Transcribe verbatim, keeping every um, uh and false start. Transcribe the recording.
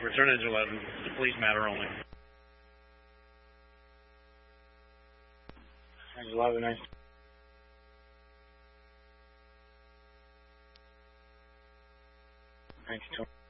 Return engine eleven, to police matter only. Engine eleven, nice. Thank you,